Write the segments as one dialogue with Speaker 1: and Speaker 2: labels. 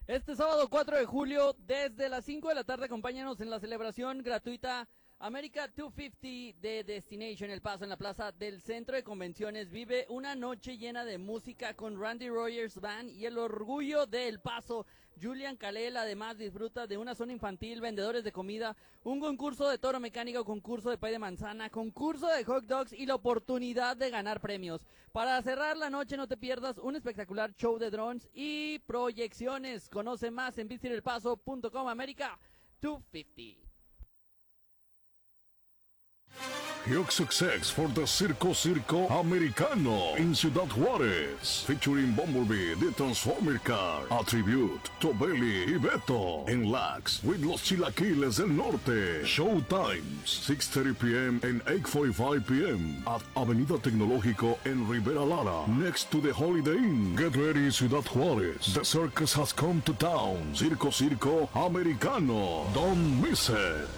Speaker 1: Este sábado 4 de julio, desde las 5 de la tarde, acompáñanos en la celebración gratuita America 250 de Destination El Paso en la Plaza del Centro de Convenciones. Vive una noche llena de música con Randy Rogers Band y el orgullo de El Paso. Julian Calel además disfruta de una zona infantil, vendedores de comida, un concurso de toro mecánico, concurso de pay de manzana, concurso de hot dogs y la oportunidad de ganar premios. Para cerrar la noche no te pierdas un espectacular show de drones y proyecciones. Conoce más en visitelpaso.com. America 250.
Speaker 2: Huge success for the Circo Americano in Ciudad Juárez, featuring Bumblebee, the Transformer Car, a tribute to Belly y Beto, en Lax with los Chilaquiles del Norte. Showtimes 6:30 p.m. and 8:45 p.m. at Avenida Tecnológico en Rivera Lara, next to the Holiday Inn. Get ready, Ciudad Juárez. The circus has come to town. Circo Americano. Don't miss it.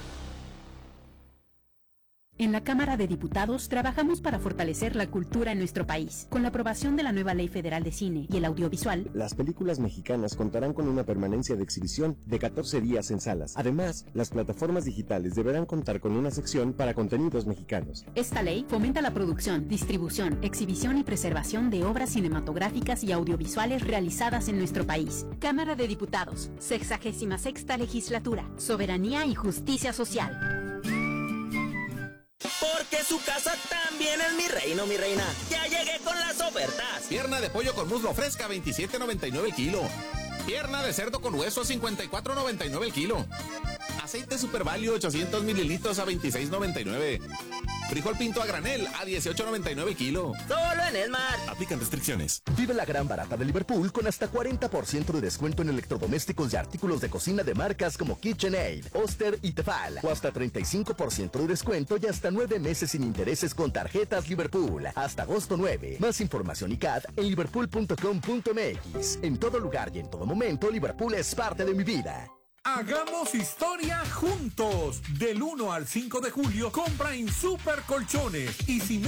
Speaker 3: En la Cámara de Diputados trabajamos para fortalecer la cultura en nuestro país. Con la aprobación de la nueva Ley Federal de Cine y el Audiovisual,
Speaker 4: las películas mexicanas contarán con una permanencia de exhibición de 14 días en salas. Además, las plataformas digitales deberán contar con una sección para contenidos mexicanos.
Speaker 3: Esta ley fomenta la producción, distribución, exhibición y preservación de obras cinematográficas y audiovisuales realizadas en nuestro país. Cámara de Diputados, 66ª Legislatura, Soberanía y Justicia Social.
Speaker 5: Porque su casa también es mi reino, mi reina. Ya llegué con las ofertas.
Speaker 6: Pierna de pollo con muslo fresca, $27.99 el kilo. Pierna de cerdo con hueso, $54.99 el kilo. Aceite Super Value, 800 mililitros a $26.99. Frijol pinto a granel a $18.99 el kilo.
Speaker 5: Solo en Esmart.
Speaker 6: Aplican restricciones.
Speaker 7: Vive la gran barata de Liverpool con hasta 40% de descuento en electrodomésticos y artículos de cocina de marcas como KitchenAid, Oster y Tefal. O hasta 35% de descuento y hasta 9 meses sin intereses con tarjetas Liverpool. Hasta agosto 9. Más información y CAD en liverpool.com.mx. En todo lugar y en todo momento, Liverpool es parte de mi vida.
Speaker 8: Hagamos historia juntos. Del 1 al 5 de julio, compra en Super Colchones y si